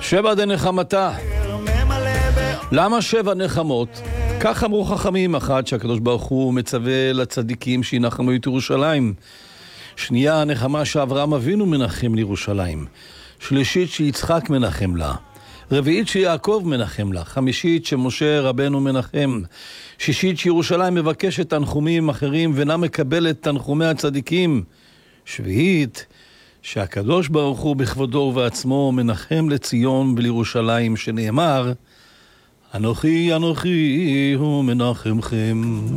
שבע דנחמתה. למה שבע נחמות? כך אמרו חכמים: אחת, שהקדוש ברוך הוא מצווה לצדיקים שינחמו את ירושלים. שנייה, הנחמה שאברהם אבינו מנחם לירושלים. שלישית, שיצחק מנחם לה. רביעית, שיעקב מנחם לה. חמישית, שמשה רבנו מנחם. שישית, שירושלים מבקשת תנחומים אחרים ואינה מקבלת תנחומי הצדיקים. שביעית, שהקדוש ברוך הוא בכבודו ובעצמו מנחם לציון ולירושלים, שנאמר: אנוכי אנוכי הוא מנחמכם.